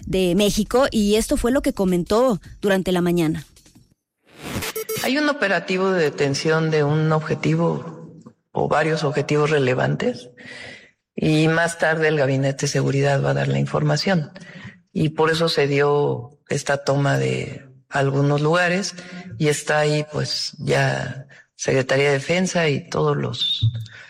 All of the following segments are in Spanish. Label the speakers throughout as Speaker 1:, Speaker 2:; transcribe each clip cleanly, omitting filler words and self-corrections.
Speaker 1: de México, y esto fue lo que comentó durante la mañana.
Speaker 2: Hay un operativo de detención de un objetivo o varios objetivos relevantes, y más tarde el Gabinete de Seguridad va a dar la información, y por eso se dio esta toma de algunos lugares, y está ahí pues ya Secretaría de Defensa y todos los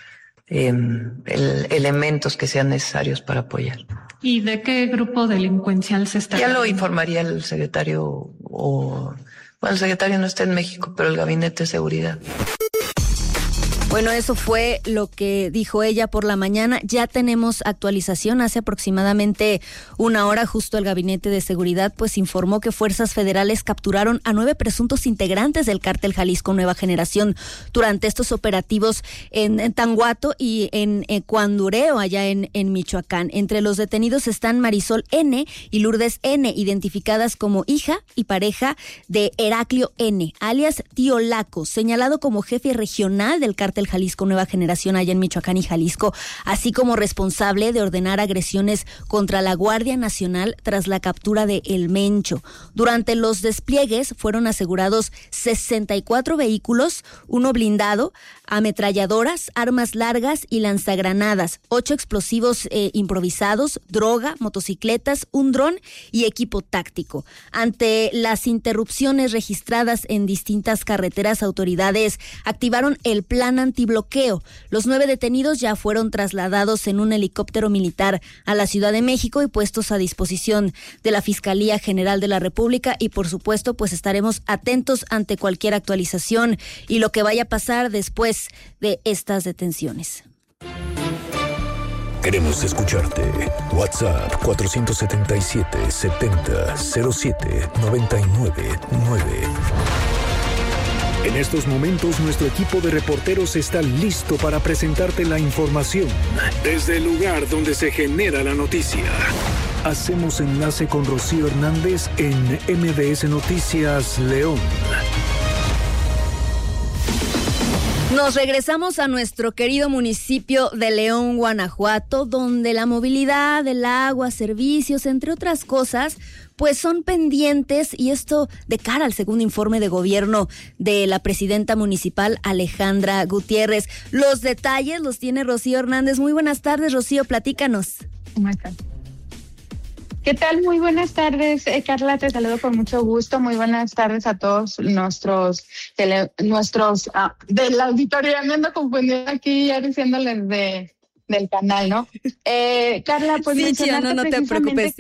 Speaker 2: elementos que sean necesarios para apoyar.
Speaker 3: ¿Y de qué grupo delincuencial se está?
Speaker 2: Ya lo informaría el secretario el secretario no está en México, pero el Gabinete de Seguridad.
Speaker 1: Bueno, eso fue lo que dijo ella por la mañana. Ya tenemos actualización. Hace aproximadamente una hora, justo el Gabinete de Seguridad pues informó que fuerzas federales capturaron a 9 presuntos integrantes del cártel Jalisco Nueva Generación durante estos operativos en Tanguato y en Cuandureo, allá en Michoacán. Entre los detenidos están Marisol N. y Lourdes N., identificadas como hija y pareja de Heraclio N., alias Tío Laco, señalado como jefe regional del cártel Jalisco Nueva Generación allá en Michoacán y Jalisco, así como responsable de ordenar agresiones contra la Guardia Nacional tras la captura de El Mencho. Durante los despliegues fueron asegurados 64 vehículos, 1 blindado, ametralladoras, armas largas y lanzagranadas, 8 explosivos improvisados, droga, motocicletas, un dron y equipo táctico. Ante las interrupciones registradas en distintas carreteras, autoridades activaron el plan antibloqueo. Los 9 detenidos ya fueron trasladados en un helicóptero militar a la Ciudad de México y puestos a disposición de la Fiscalía General de la República, y por supuesto pues estaremos atentos ante cualquier actualización y lo que vaya a pasar después de estas detenciones.
Speaker 4: Queremos escucharte. WhatsApp 477-70-07-99-9. En estos momentos nuestro equipo de reporteros está listo para presentarte la información desde el lugar donde se genera la noticia. Hacemos enlace con Rocío Hernández en MBS Noticias León.
Speaker 1: Nos regresamos a nuestro querido municipio de León, Guanajuato, donde la movilidad, el agua, servicios, entre otras cosas, pues son pendientes, y esto de cara al segundo informe de gobierno de la presidenta municipal Alejandra Gutiérrez. Los detalles los tiene Rocío Hernández. Muy buenas tardes, Rocío, platícanos.
Speaker 5: ¿Cómo estás? ¿Qué tal? Muy buenas tardes, Carla, te saludo con mucho gusto. Muy buenas tardes a todos nuestros del auditorio. Me ando confundiendo aquí ya diciéndoles del canal, ¿no? Carla, pues
Speaker 1: sí, no te preocupes.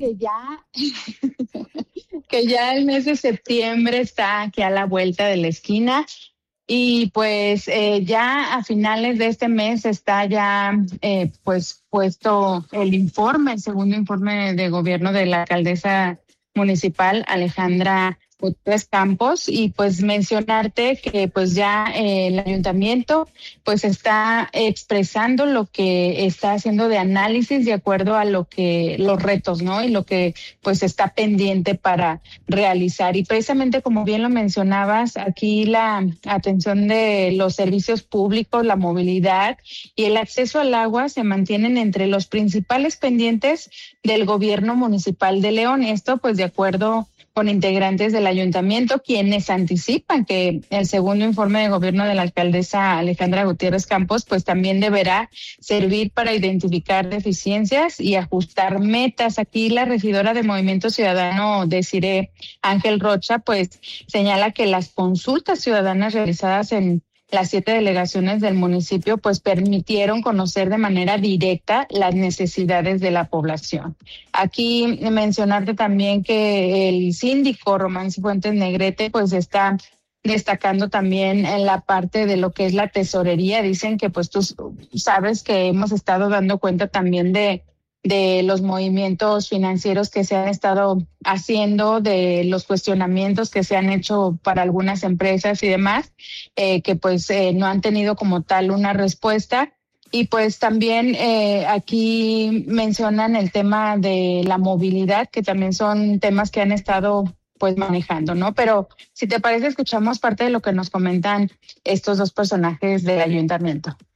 Speaker 5: Que ya el mes de septiembre está aquí a la vuelta de la esquina. Y pues ya a finales de este mes está ya pues puesto el segundo informe de gobierno de la alcaldesa municipal Alejandra Gutiérrez Campos, y pues mencionarte que pues ya el ayuntamiento pues está expresando lo que está haciendo de análisis de acuerdo a los retos, ¿no? Y lo que pues está pendiente para realizar. Y precisamente como bien lo mencionabas, aquí la atención de los servicios públicos, la movilidad y el acceso al agua se mantienen entre los principales pendientes del gobierno municipal de León. Esto pues de acuerdo con integrantes del ayuntamiento, quienes anticipan que el segundo informe de gobierno de la alcaldesa Alejandra Gutiérrez Campos pues también deberá servir para identificar deficiencias y ajustar metas. Aquí la regidora de Movimiento Ciudadano, Desiree Ángel Rocha, pues señala que las consultas ciudadanas realizadas en las 7 delegaciones del municipio pues permitieron conocer de manera directa las necesidades de la población. Aquí mencionarte también que el síndico Román Cifuentes Negrete pues está destacando también en la parte de lo que es la tesorería. Dicen que pues tú sabes que hemos estado dando cuenta también de los movimientos financieros que se han estado haciendo, de los cuestionamientos que se han hecho para algunas empresas y demás, que pues no han tenido como tal una respuesta. Y pues también aquí mencionan el tema de la movilidad, que también son temas que han estado pues manejando, ¿no? Pero si te parece, escuchamos parte de lo que nos comentan estos dos personajes del ayuntamiento.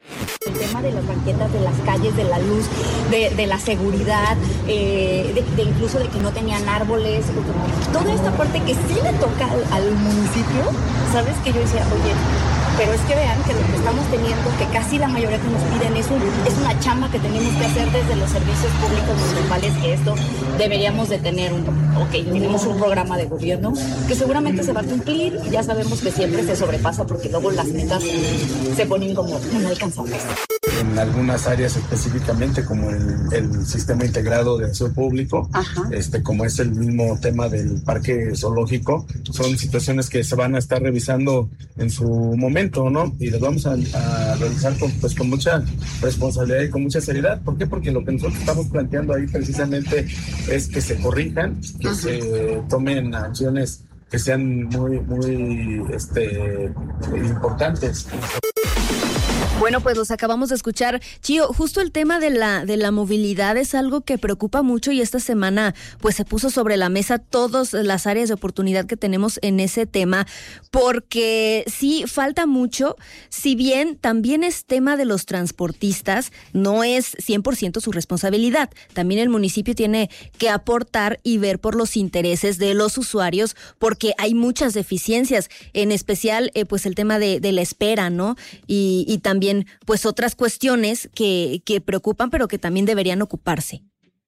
Speaker 6: El tema de las banquetas, de las calles, de la luz, de la seguridad, de incluso de que no tenían árboles, toda esta parte que sí le toca al municipio, ¿sabes? Que yo decía, oye, pero es que vean que lo que estamos teniendo, que casi la mayoría que nos piden es una chamba que tenemos que hacer desde los servicios públicos municipales, que esto deberíamos de tener tenemos un programa de gobierno que seguramente se va a cumplir, y ya sabemos que siempre se sobrepasa porque luego las metas se ponen como inalcanzables.
Speaker 7: En algunas áreas específicamente, como el sistema integrado de aseo público, como es el mismo tema del parque zoológico, son situaciones que se van a estar revisando en su momento, ¿no? Y las vamos a revisar con mucha responsabilidad y con mucha seriedad. ¿Por qué? Porque lo que nosotros estamos planteando ahí precisamente es que se corrijan, que se tomen acciones que sean muy importantes.
Speaker 1: Bueno, pues los acabamos de escuchar. Chío, justo el tema de la movilidad es algo que preocupa mucho, y esta semana pues se puso sobre la mesa todas las áreas de oportunidad que tenemos en ese tema, porque sí falta mucho. Si bien también es tema de los transportistas, no es 100% su responsabilidad. También el municipio tiene que aportar y ver por los intereses de los usuarios, porque hay muchas deficiencias, en especial pues el tema de la espera, ¿no? Y también pues otras cuestiones que preocupan, pero que también deberían ocuparse.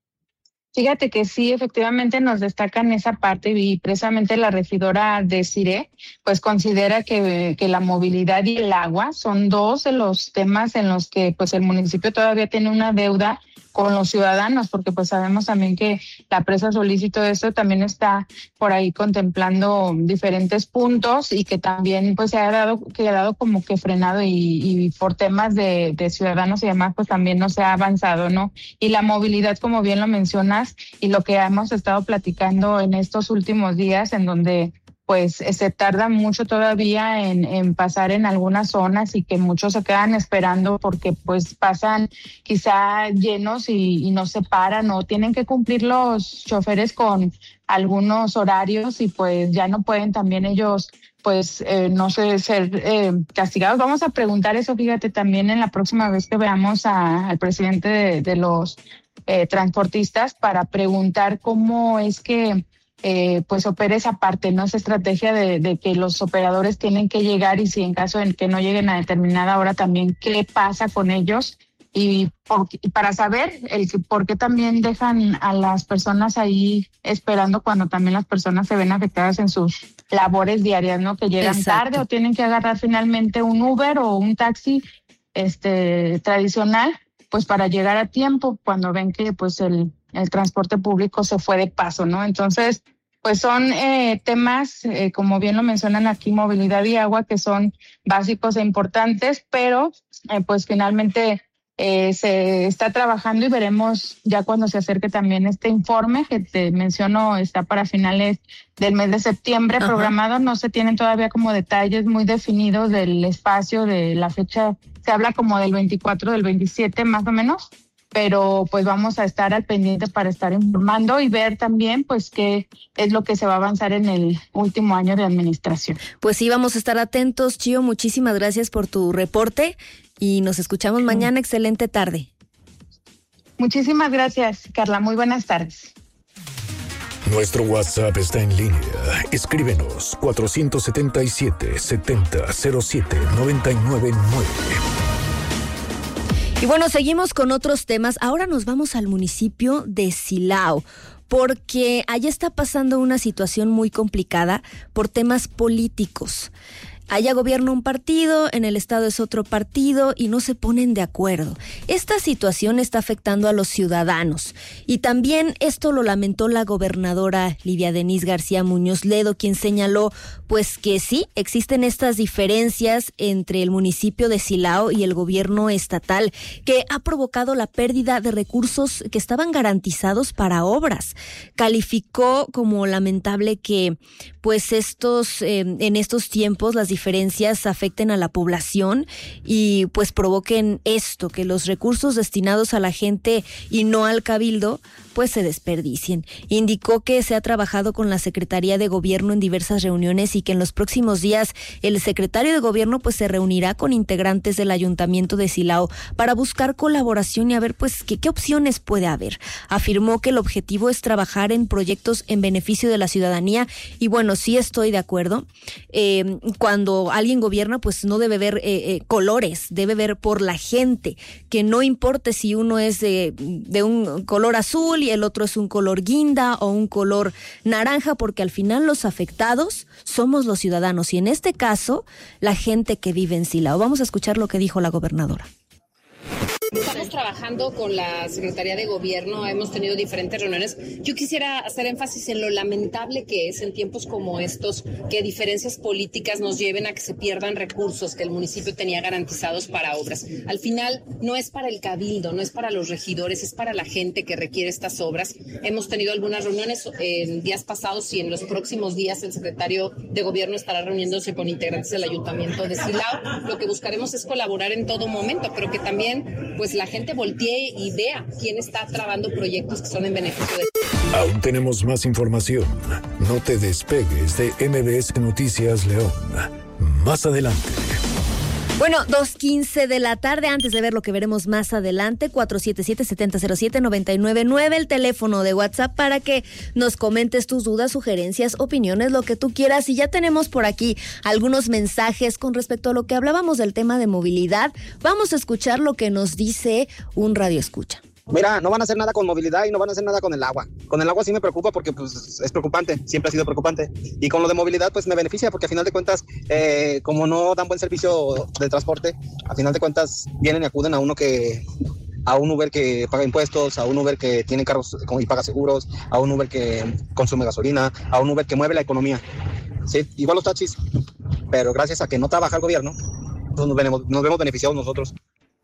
Speaker 5: Fíjate que sí, efectivamente nos destacan esa parte, y precisamente la regidora Desiree pues considera que la movilidad y el agua son dos de los temas en los que pues el municipio todavía tiene una deuda con los ciudadanos, porque pues sabemos también que la presa Solís y todo esto también está por ahí contemplando diferentes puntos, y que también pues se ha quedado como que frenado, y por temas de ciudadanos y demás pues también no se ha avanzado, ¿no? Y la movilidad, como bien lo mencionas, y lo que hemos estado platicando en estos últimos días, en donde pues se tarda mucho todavía en pasar en algunas zonas, y que muchos se quedan esperando porque pues pasan quizá llenos y no se paran, o tienen que cumplir los choferes con algunos horarios, y pues ya no pueden también ellos pues no sé, ser castigados. Vamos a preguntar eso, fíjate, también en la próxima vez que veamos al presidente de los transportistas, para preguntar cómo es que pues opera esa parte, ¿no? Esa estrategia de que los operadores tienen que llegar, y si en caso de que no lleguen a determinada hora, también qué pasa con ellos, y para saber por qué también dejan a las personas ahí esperando, cuando también las personas se ven afectadas en sus labores diarias, ¿no? Que llegan tarde, o tienen que agarrar finalmente un Uber o un taxi tradicional, pues para llegar a tiempo, cuando ven que pues el transporte público se fue de paso, ¿no? Entonces, pues son temas, como bien lo mencionan aquí, movilidad y agua, que son básicos e importantes, pero pues finalmente se está trabajando, y veremos ya cuando se acerque también este informe que te menciono, está para finales del mes de septiembre programado. No se tienen todavía como detalles muy definidos del espacio, de la fecha, se habla como del 24, del 27 más o menos, pero pues vamos a estar al pendiente para estar informando y ver también pues qué es lo que se va a avanzar en el último año de administración.
Speaker 1: Pues sí, vamos a estar atentos, Chío, muchísimas gracias por tu reporte y nos escuchamos mañana. Excelente tarde.
Speaker 5: Muchísimas gracias, Carla, muy buenas tardes.
Speaker 4: Nuestro WhatsApp está en línea. Escríbenos 477-7007-999.
Speaker 1: Y bueno, seguimos con otros temas. Ahora nos vamos al municipio de Silao, porque allá está pasando una situación muy complicada por temas políticos. Allá gobierna un partido, en el estado es otro partido y no se ponen de acuerdo. Esta situación está afectando a los ciudadanos y también esto lo lamentó la gobernadora Lidia Denise García Muñoz Ledo, quien señaló pues que sí, existen estas diferencias entre el municipio de Silao y el gobierno estatal, que ha provocado la pérdida de recursos que estaban garantizados para obras. Calificó como lamentable que pues en estos tiempos las diferencias diferencias afecten a la población y pues provoquen esto, que los recursos destinados a la gente y no al cabildo pues se desperdicien. Indicó que se ha trabajado con la Secretaría de Gobierno en diversas reuniones y que en los próximos días el secretario de Gobierno pues se reunirá con integrantes del Ayuntamiento de Silao para buscar colaboración y a ver pues qué opciones puede haber. Afirmó que el objetivo es trabajar en proyectos en beneficio de la ciudadanía y bueno, sí estoy de acuerdo. Cuando alguien gobierna pues no debe ver colores, debe ver por la gente, que no importe si uno es de un color azul y el otro es un color guinda o un color naranja, porque al final los afectados somos los ciudadanos y en este caso la gente que vive en Silao. Vamos a escuchar lo que dijo la gobernadora.
Speaker 8: Estamos trabajando con la Secretaría de Gobierno, hemos tenido diferentes reuniones. Yo quisiera hacer énfasis en lo lamentable que es en tiempos como estos que diferencias políticas nos lleven a que se pierdan recursos que el municipio tenía garantizados para obras. Al final no es para el cabildo, no es para los regidores, es para la gente que requiere estas obras. Hemos tenido algunas reuniones en días pasados y en los próximos días el secretario de Gobierno estará reuniéndose con integrantes del Ayuntamiento de Silao. Lo que buscaremos es colaborar en todo momento, pero que también pues la gente voltee y vea quién está trabando proyectos que son en beneficio de...
Speaker 4: Aún tenemos más información. No te despegues de MBS Noticias León. Más adelante.
Speaker 1: Bueno, 2:15 de la tarde, antes de ver lo que veremos más adelante, 477-707-999, el teléfono de WhatsApp para que nos comentes tus dudas, sugerencias, opiniones, lo que tú quieras. Y ya tenemos por aquí algunos mensajes con respecto a lo que hablábamos del tema de movilidad. Vamos a escuchar lo que nos dice un radioescucha.
Speaker 9: Mira, no van a hacer nada con movilidad y no van a hacer nada con el agua. Con el agua sí me preocupa porque pues es preocupante, siempre ha sido preocupante. Y con lo de movilidad pues me beneficia porque a final de cuentas, como no dan buen servicio de transporte, a final de cuentas vienen y acuden a un Uber que paga impuestos, a un Uber que tiene carros y paga seguros, a un Uber que consume gasolina, a un Uber que mueve la economía. Sí, igual los taxis, pero gracias a que no trabaja el gobierno, pues nos vemos beneficiados nosotros.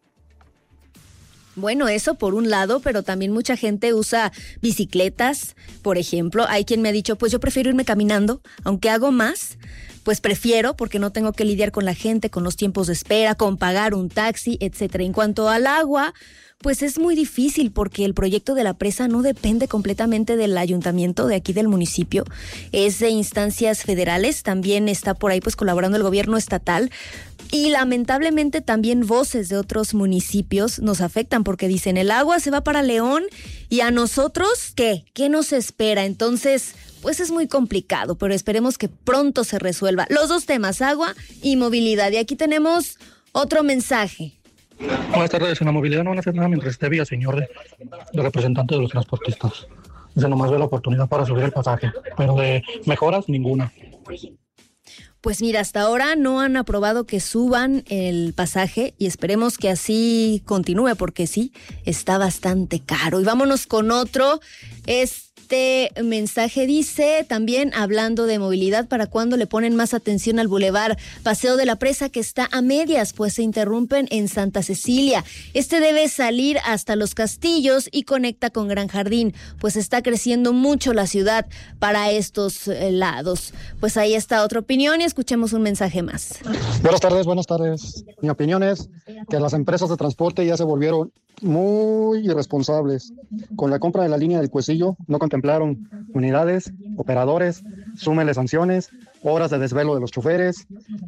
Speaker 1: Bueno, eso por un lado, pero también mucha gente usa bicicletas, por ejemplo. Hay quien me ha dicho, pues yo prefiero irme caminando, aunque hago más, pues prefiero porque no tengo que lidiar con la gente, con los tiempos de espera, con pagar un taxi, etcétera. En cuanto al agua, pues es muy difícil porque el proyecto de la presa no depende completamente del ayuntamiento de aquí del municipio, es de instancias federales, también está por ahí pues colaborando el gobierno estatal. Y lamentablemente también voces de otros municipios nos afectan porque dicen el agua se va para León y a nosotros, ¿qué? ¿Qué nos espera? Entonces, pues es muy complicado, pero esperemos que pronto se resuelva. Los dos temas, agua y movilidad. Y aquí tenemos otro mensaje.
Speaker 10: Buenas tardes, en la movilidad no van a hacer nada mientras esté Villaseñor de representante de los transportistas. Dice, nomás ve la oportunidad para subir el pasaje, pero de mejoras, ninguna.
Speaker 1: Pues mira, hasta ahora no han aprobado que suban el pasaje y esperemos que así continúe porque sí, está bastante caro. Y vámonos con otro. Este mensaje dice, también hablando de movilidad, ¿para cuándo le ponen más atención al bulevar Paseo de la Presa que está a medias? Pues se interrumpen en Santa Cecilia. Este debe salir hasta Los Castillos y conecta con Gran Jardín, pues está creciendo mucho la ciudad para estos lados. Pues ahí está otra opinión y escuchemos un mensaje más.
Speaker 11: Buenas tardes. Mi opinión es que las empresas de transporte ya se volvieron muy irresponsables. Con la compra de la línea del Cuecillo no contemplaron unidades, operadores, súmenle sanciones, horas de desvelo de los choferes.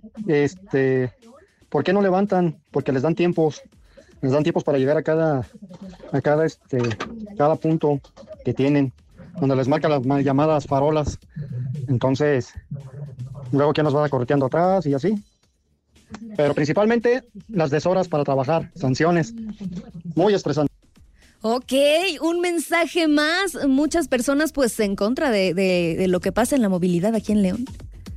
Speaker 11: ¿Por qué no levantan? Porque les dan tiempos para llegar a cada punto que tienen, donde les marcan las mal llamadas farolas. Entonces, luego quién nos va correteando atrás y así. Pero principalmente las deshoras para trabajar, sanciones, muy estresante.
Speaker 1: Ok, un mensaje más. Muchas personas pues en contra de lo que pasa en la movilidad aquí en León.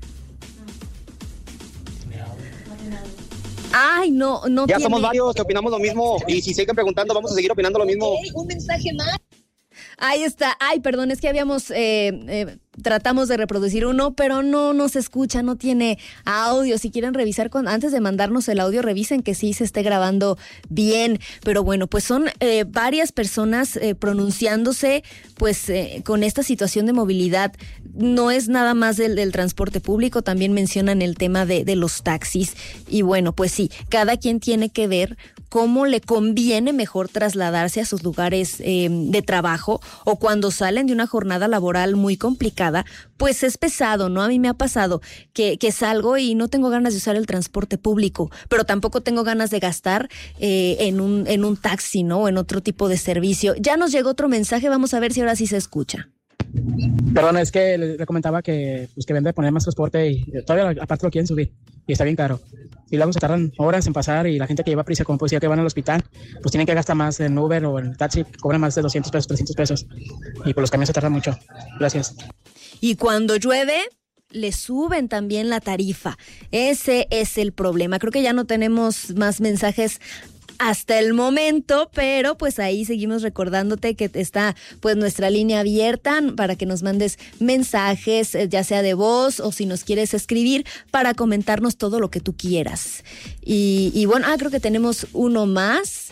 Speaker 1: Ay, no
Speaker 9: ya somos varios que opinamos lo mismo y si siguen preguntando vamos a seguir opinando lo mismo.
Speaker 1: Okay, un mensaje más. Ahí está. Ay, perdón, es que habíamos tratamos de reproducir uno, pero no se escucha, no tiene audio. Si quieren revisar, antes de mandarnos el audio, revisen que sí se esté grabando bien. Pero bueno, pues son varias personas pronunciándose pues con esta situación de movilidad. No es nada más del transporte público, también mencionan el tema de los taxis. Y bueno, pues sí, cada quien tiene que ver cómo le conviene mejor trasladarse a sus lugares de trabajo, o cuando salen de una jornada laboral muy complicada, pues es pesado, ¿no? A mí me ha pasado que salgo y no tengo ganas de usar el transporte público, pero tampoco tengo ganas de gastar en un taxi, ¿no? O en otro tipo de servicio. Ya nos llegó otro mensaje, vamos a ver si ahora sí se escucha.
Speaker 12: Perdón, es que le comentaba que vende poner más transporte y todavía aparte lo quieren subir y está bien caro. Y luego se tardan horas en pasar y la gente que lleva prisa, como decía, que van al hospital, pues tienen que gastar más en Uber o en taxi, cobran más de 200 pesos, 300 pesos. Y por los camiones se tardan mucho. Gracias.
Speaker 1: Y cuando llueve, le suben también la tarifa. Ese es el problema. Creo que ya no tenemos más mensajes hasta el momento, pero pues ahí seguimos recordándote que está pues nuestra línea abierta para que nos mandes mensajes, ya sea de voz o si nos quieres escribir para comentarnos todo lo que tú quieras. Y bueno, creo que tenemos uno más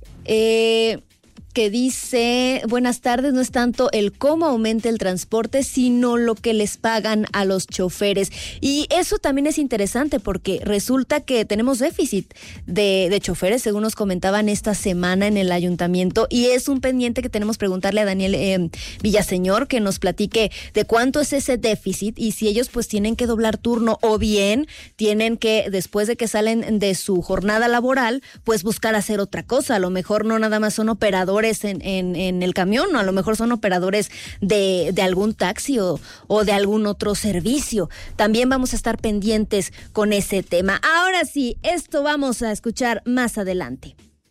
Speaker 1: que dice: buenas tardes, no es tanto el cómo aumenta el transporte, sino lo que les pagan a los choferes. Y eso también es interesante porque resulta que tenemos déficit de choferes, según nos comentaban esta semana en el ayuntamiento, y es un pendiente que tenemos preguntarle a Daniel Villaseñor, que nos platique de cuánto es ese déficit y si ellos pues tienen que doblar turno o bien tienen que, después de que salen de su jornada laboral, pues buscar hacer otra cosa. A lo mejor no nada más son operadores en el camión, o a lo mejor son operadores de algún taxi o de algún otro servicio. También vamos a estar pendientes con ese tema. Ahora sí, esto vamos a escuchar más adelante.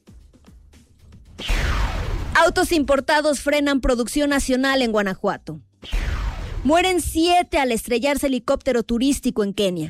Speaker 1: Autos importados frenan producción nacional en Guanajuato. Mueren 7 al estrellarse helicóptero turístico en Kenia.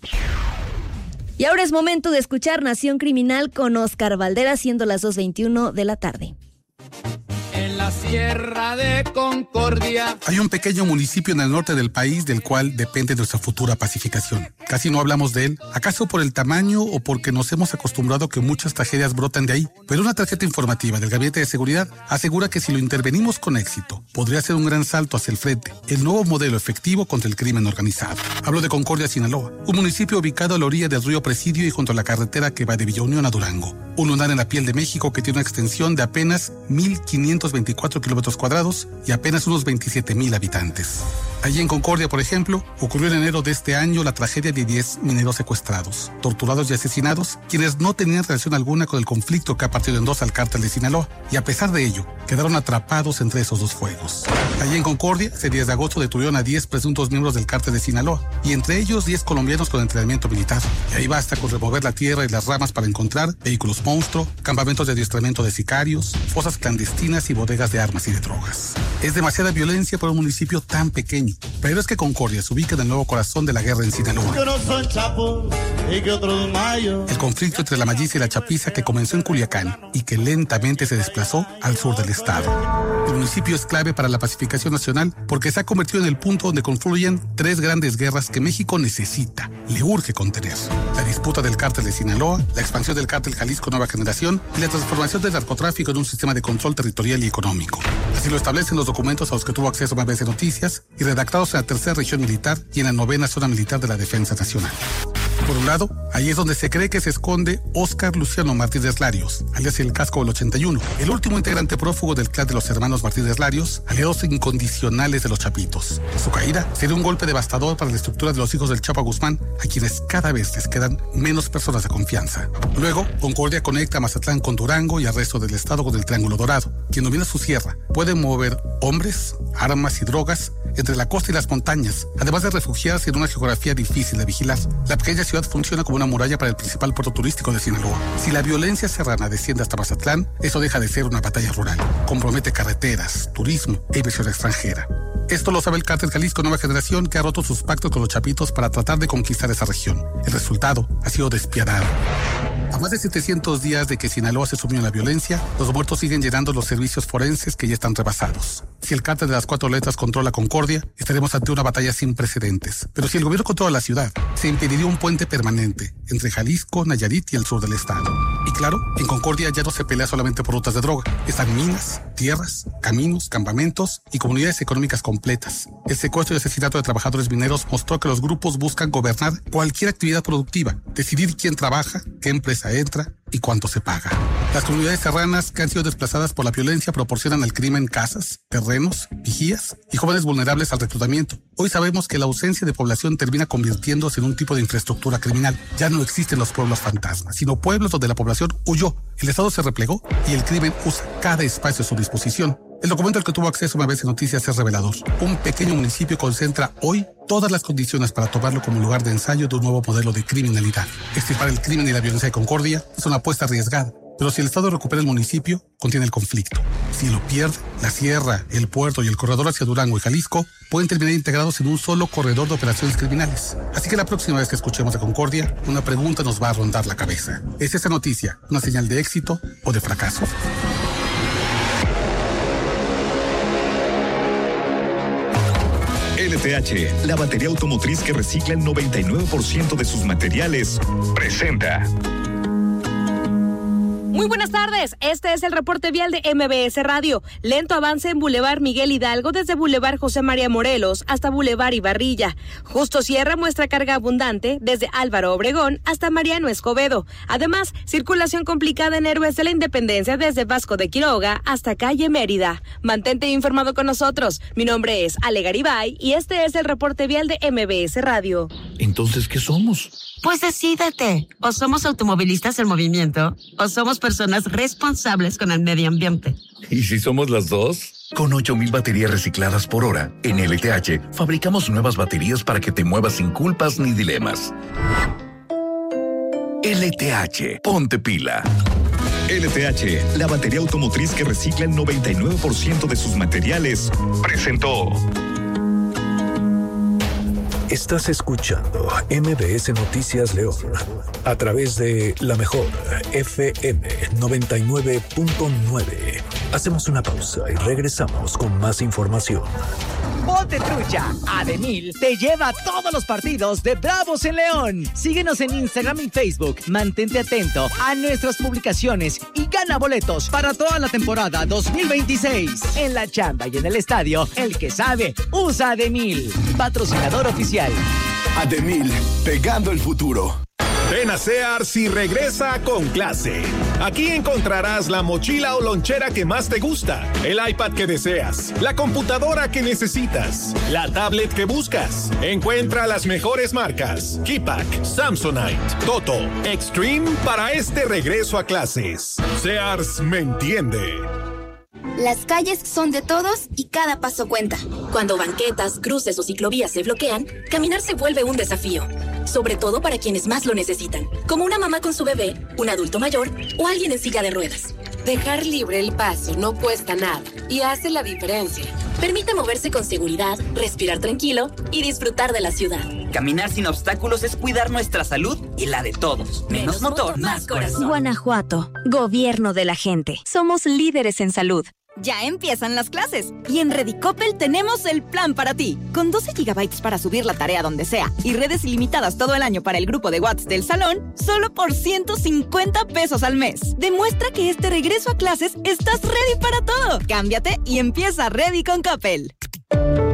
Speaker 1: Y ahora es momento de escuchar Nación Criminal con Oscar Valdera, siendo las 2:21 de la tarde.
Speaker 13: En la Sierra de Concordia
Speaker 14: hay un pequeño municipio en el norte del país del cual depende nuestra futura pacificación. Casi no hablamos de él, acaso por el tamaño o porque nos hemos acostumbrado a que muchas tragedias brotan de ahí. Pero una tarjeta informativa del Gabinete de Seguridad asegura que si lo intervenimos con éxito, podría ser un gran salto hacia el frente, el nuevo modelo efectivo contra el crimen organizado. Hablo de Concordia, Sinaloa, un municipio ubicado a la orilla del río Presidio y junto a la carretera que va de Villa Unión a Durango. Un lunar en la piel de México que tiene una extensión de apenas 1,524 kilómetros cuadrados y apenas unos 27,000 habitantes. Allí en Concordia, por ejemplo, ocurrió en enero de este año la tragedia de 10 mineros secuestrados, torturados y asesinados, quienes no tenían relación alguna con el conflicto que ha partido en dos al cártel de Sinaloa, y a pesar de ello, quedaron atrapados entre esos dos fuegos. Allí en Concordia, ese 10 de agosto detuvieron a 10 presuntos miembros del cártel de Sinaloa, y entre ellos 10 colombianos con entrenamiento militar. Y ahí basta con remover la tierra y las ramas para encontrar vehículos monstruo, campamentos de adiestramiento de sicarios, fosas clandestinas y bodegas de armas y de drogas. Es demasiada violencia para un municipio tan pequeño, pero es que Concordia se ubica en el nuevo corazón de la guerra en Sinaloa. El conflicto entre la Malliza y la Chapiza, que comenzó en Culiacán y que lentamente se desplazó al sur del estado. El municipio es clave para la pacificación nacional porque se ha convertido en el punto donde confluyen 3 grandes guerras que México necesita, le urge contener: la disputa del cártel de Sinaloa, la expansión del cártel Jalisco Nueva Generación y la transformación del narcotráfico en un sistema de control territorial y económico. Así lo establecen los documentos a los que tuvo acceso MBS Noticias y redactados en la 3ª Región Militar y en la 9ª Zona Militar de la Defensa Nacional. Por un lado, ahí es donde se cree que se esconde Óscar Luciano Martínez Larios, alias el Casco del 81, el último integrante prófugo del clan de los hermanos Martínez Larios, aliados incondicionales de los Chapitos. Su caída sería un golpe devastador para la estructura de los hijos del Chapo Guzmán, a quienes cada vez les quedan menos personas de confianza. Luego, Concordia conecta a Mazatlán con Durango y al resto del estado con el Triángulo Dorado. Quien domina su sierra puede mover hombres, armas y drogas entre la costa y las montañas, además de refugiarse en una geografía difícil de vigilar. La pequeña ciudad funciona como una muralla para el principal puerto turístico de Sinaloa. Si la violencia serrana desciende hasta Mazatlán, eso deja de ser una batalla rural. Compromete carreteras, turismo e inversión extranjera. Esto lo sabe el cártel Jalisco Nueva Generación, que ha roto sus pactos con los Chapitos para tratar de conquistar esa región. El resultado ha sido despiadado. A más de 700 días de que Sinaloa se sumió en la violencia, los muertos siguen llenando los servicios forenses que ya están rebasados. Si el cártel de las 4 letras controla Concordia, estaremos ante una batalla sin precedentes. Pero si el gobierno controla la ciudad, se impediría un puente permanente entre Jalisco, Nayarit y el sur del estado. Y claro, en Concordia ya no se pelea solamente por rutas de droga. Están minas, tierras, caminos, campamentos y comunidades económicas completas. El secuestro y asesinato de trabajadores mineros mostró que los grupos buscan gobernar cualquier actividad productiva, decidir quién trabaja, qué empresa entra y cuánto se paga. Las comunidades serranas que han sido desplazadas por la violencia proporcionan al crimen casas, terrenos, vigías y jóvenes vulnerables al reclutamiento. Hoy sabemos que la ausencia de población termina convirtiéndose en un tipo de infraestructura criminal. Ya no existen los pueblos fantasmas, sino pueblos donde la población huyó, el Estado se replegó y el crimen usa cada espacio a su disposición. El documento al que tuvo acceso MBS Noticias es revelador. Un pequeño municipio concentra hoy todas las condiciones para tomarlo como lugar de ensayo de un nuevo modelo de criminalidad. Extirpar el crimen y la violencia de Concordia es una apuesta arriesgada, pero si el Estado recupera el municipio, contiene el conflicto. Si lo pierde, la sierra, el puerto y el corredor hacia Durango y Jalisco pueden terminar integrados en un solo corredor de operaciones criminales. Así que la próxima vez que escuchemos de Concordia, una pregunta nos va a rondar la cabeza. ¿Es esa noticia una señal de éxito o de fracaso?
Speaker 15: LTH, la batería automotriz que recicla el 99% de sus materiales, presenta.
Speaker 16: Muy buenas tardes, este es el reporte vial de MBS Radio. Lento avance en Boulevard Miguel Hidalgo desde Boulevard José María Morelos hasta Boulevard Ibarrilla. Justo Sierra muestra carga abundante desde Álvaro Obregón hasta Mariano Escobedo. Además, circulación complicada en Héroes de la Independencia desde Vasco de Quiroga hasta Calle Mérida. Mantente informado con nosotros. Mi nombre es Ale Garibay y este es el reporte vial de MBS Radio.
Speaker 15: Entonces, ¿qué somos?
Speaker 17: Pues decídete, o somos automovilistas en movimiento, o somos personas responsables con el medio ambiente.
Speaker 15: ¿Y si somos las dos? Con 8,000 baterías recicladas por hora, en LTH fabricamos nuevas baterías para que te muevas sin culpas ni dilemas. LTH, ponte pila. LTH, la batería automotriz que recicla el 99% de sus materiales, presentó.
Speaker 4: Estás escuchando MBS Noticias León a través de la mejor FM 99.9. Hacemos una pausa y regresamos con más información.
Speaker 18: Ponte trucha, Ademil te lleva a todos los partidos de Bravos en León. Síguenos en Instagram y Facebook. Mantente atento a nuestras publicaciones y gana boletos para toda la temporada 2026. En la chamba y en el estadio, el que sabe, usa Ademil. Patrocinador oficial.
Speaker 19: Ademil, pegando el futuro. Ven a Sears y regresa con clase. Aquí encontrarás la mochila o lonchera que más te gusta, el iPad que deseas, la computadora que necesitas, la tablet que buscas. Encuentra las mejores marcas: Keypack, Samsonite, Toto, Extreme para este regreso a clases. Sears me entiende.
Speaker 20: Las calles son de todos y cada paso cuenta. Cuando banquetas, cruces o ciclovías se bloquean, caminar se vuelve un desafío. Sobre todo para quienes más lo necesitan, como una mamá con su bebé, un adulto mayor o alguien en silla de ruedas.
Speaker 21: Dejar libre el paso no cuesta nada y hace la diferencia.
Speaker 20: Permite moverse con seguridad, respirar tranquilo y disfrutar de la ciudad.
Speaker 22: Caminar sin obstáculos es cuidar nuestra salud y la de todos. Menos motor, más corazón.
Speaker 23: Guanajuato, gobierno de la gente. Somos líderes en salud.
Speaker 24: Ya empiezan las clases y en Redicopel tenemos el plan para ti. Con 12 GB para subir la tarea donde sea y redes ilimitadas todo el año para el grupo de WhatsApp del salón, solo por 150 pesos al mes. Demuestra que este regreso a clases estás ready para todo. Cámbiate y empieza Ready con Coppel.